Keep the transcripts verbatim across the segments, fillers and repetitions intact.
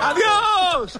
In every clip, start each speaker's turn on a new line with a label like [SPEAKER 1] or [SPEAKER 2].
[SPEAKER 1] ¡Adiós!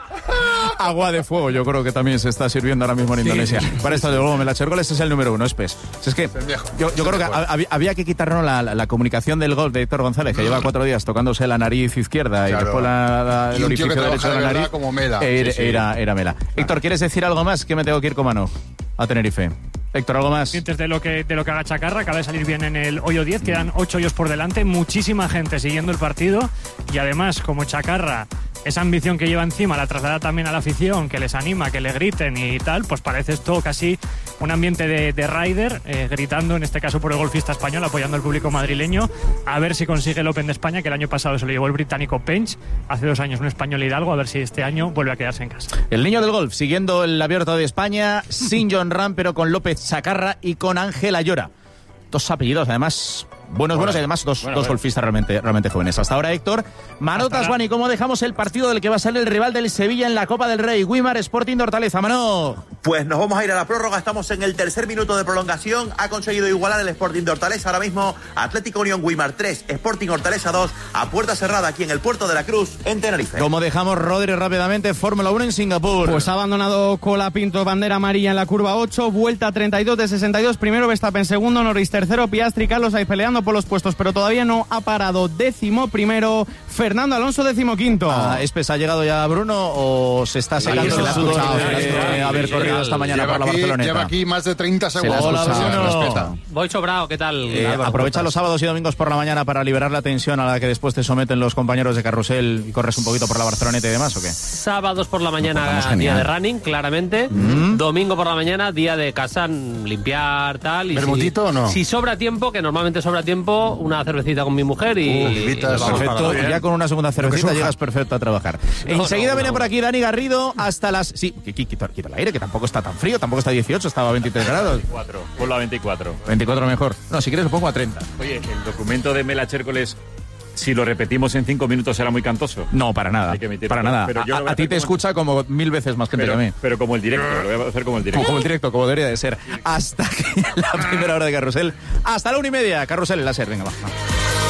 [SPEAKER 2] Agua de fuego, yo creo que también se está sirviendo ahora mismo en Indonesia. Sí. Para esto de luego, Melachércoles es el número uno, es pez. Es que yo, yo creo que había, había que quitarnos la, la, la comunicación del gol de Héctor González, que mm. lleva cuatro días tocándose la nariz izquierda claro. y después la, la, el orificio derecho de la nariz.
[SPEAKER 3] Como Mela.
[SPEAKER 2] Era,
[SPEAKER 3] sí, sí.
[SPEAKER 2] era, era Mela. Ah. Héctor, ¿quieres decir algo más? Que me tengo que ir con mano a Tenerife. Héctor, ¿algo más?
[SPEAKER 4] De lo que de lo que haga Chacarra, acaba de salir bien en el hoyo diez, quedan ocho hoyos por delante, muchísima gente siguiendo el partido y además, como Chacarra, esa ambición que lleva encima la traslada también a la afición, que les anima, que le griten y tal, pues parece esto casi un ambiente de, de rider, eh, gritando en este caso por el golfista español, apoyando al público madrileño, a ver si consigue el Open de España, que el año pasado se lo llevó el británico Pench, hace dos años un español Hidalgo, a ver si este año vuelve a quedarse en casa.
[SPEAKER 2] El niño del golf, siguiendo el Abierto de España, sin Jon Rahm, pero con López Chacarra y con Ángel Ayora. Dos apellidos, además... Buenos, bueno, buenos y además dos, bueno, dos golfistas realmente, realmente jóvenes. Hasta ahora, Héctor. Manotas, Juan, ¿y cómo dejamos el partido del que va a ser el rival del Sevilla en la Copa del Rey? Wimar Sporting de Hortaleza, Mano.
[SPEAKER 5] Pues nos vamos a ir a la prórroga. Estamos en el tercer minuto de prolongación. Ha conseguido igualar el Sporting de Hortaleza. Ahora mismo, Atlético Unión Wimar tres, Sporting Hortaleza dos, a puerta cerrada aquí en el Puerto de la Cruz, en Tenerife.
[SPEAKER 2] ¿Cómo dejamos, Rodri, rápidamente? Fórmula uno en Singapur.
[SPEAKER 6] Pues ha abandonado Colapinto, bandera amarilla en la curva ocho, vuelta treinta y dos de sesenta y dos. Primero Verstappen, segundo Norris, tercero Piastri, Carlos ahí peleando por los puestos, pero todavía no ha parado. Décimo primero Fernando Alonso, décimo quinto.
[SPEAKER 2] Ah, ¿Espes ha llegado ya Bruno o se está secando el sudor de haber corrido esta mañana
[SPEAKER 3] lleva
[SPEAKER 2] por la
[SPEAKER 3] aquí,
[SPEAKER 2] Barceloneta?
[SPEAKER 3] Lleva aquí más de treinta segundos.
[SPEAKER 2] Hola, Bruno.
[SPEAKER 7] Voy sobrado, ¿qué tal?
[SPEAKER 2] Eh, aprovecha los sábados y domingos por la mañana para liberar la tensión a la que después te someten los compañeros de carrusel y corres un poquito por la Barceloneta y demás, ¿o qué?
[SPEAKER 7] Sábados por la mañana,
[SPEAKER 2] no,
[SPEAKER 7] día de running, claramente. Mm. Domingo por la mañana, día de casa, limpiar, tal. Y
[SPEAKER 3] ¿Bermutito
[SPEAKER 7] si,
[SPEAKER 3] o no?
[SPEAKER 7] Si sobra tiempo, que normalmente sobra tiempo, una cervecita con mi mujer y...
[SPEAKER 3] Uh, y
[SPEAKER 2] perfecto, ya con una segunda cervecita llegas perfecto a trabajar. No, Enseguida no, no, viene no. por aquí Dani Garrido hasta las... Sí, quita, quita el aire, que tampoco está tan frío, tampoco está a dieciocho, estaba a veintitrés grados.
[SPEAKER 1] veinticuatro, ponlo a veinticuatro.
[SPEAKER 2] veinticuatro mejor. No, si quieres lo pongo a treinta.
[SPEAKER 1] Oye, el documento de Melachércoles, si lo repetimos en cinco minutos, será muy cantoso.
[SPEAKER 2] No, para nada. Para nada. Pero yo a, a ti te como... escucha como mil veces más gente
[SPEAKER 1] pero,
[SPEAKER 2] que a mí.
[SPEAKER 1] Pero como el directo, lo voy a hacer como el directo.
[SPEAKER 2] Como, como el directo, como debería de ser. Hasta que la primera hora de Carrusel. Hasta la una y media. Carrusel en láser, venga, va.